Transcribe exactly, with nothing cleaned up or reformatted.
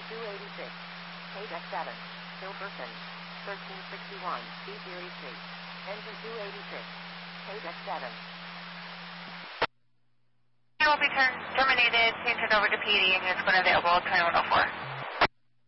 two eighty-six. K deck seven. Silverton. thirteen sixty-one. C Series C. Engine two eighty-six. K deck seven. It will be turn, terminated, change it over to P D, and it's when available, twenty-one oh four.